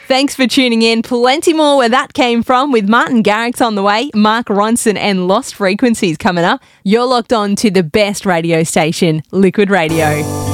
Thanks for tuning in. Plenty more where that came from with Martin Garrix on the way, Mark Ronson and Lost Frequencies coming up. You're locked on to the best radio station, Liquid Radio.